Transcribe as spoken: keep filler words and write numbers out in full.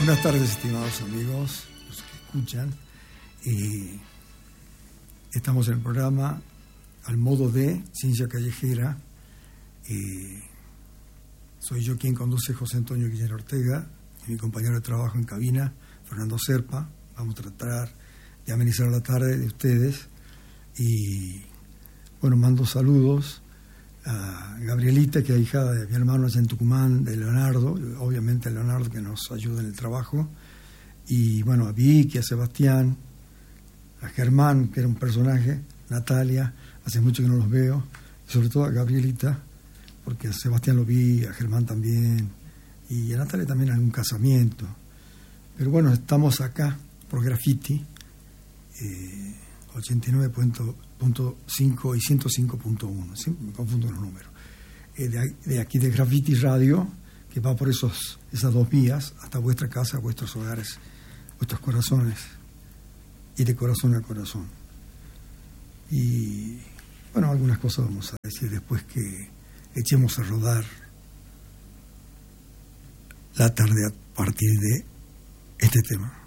Buenas tardes, estimados amigos, los que escuchan. Eh, estamos en el programa Al Modo de Ciencia Callejera. Eh, soy yo quien conduce, José Antonio Guillermo Ortega, y mi compañero de trabajo en cabina, Fernando Serpa. Vamos a tratar de amenizar la tarde de ustedes. Y bueno, mando saludos a Gabrielita, que es hija de mi hermano allá en Tucumán, de Leonardo, obviamente a Leonardo, que nos ayuda en el trabajo, y bueno, a Vicky, a Sebastián, a Germán, que era un personaje, Natalia, hace mucho que no los veo, y sobre todo a Gabrielita, porque a Sebastián lo vi, a Germán también, y a Natalia también en algún casamiento. Pero bueno, estamos acá por Graffiti, eh, ochenta y nueve punto cinco y ciento cinco punto uno, siempre me confundo los números, eh, de, de aquí de Graffiti Radio, que va por esos, esas dos vías hasta vuestra casa, vuestros hogares, vuestros corazones, y de corazón a corazón. Y bueno, algunas cosas vamos a decir después que echemos a rodar la tarde a partir de este tema.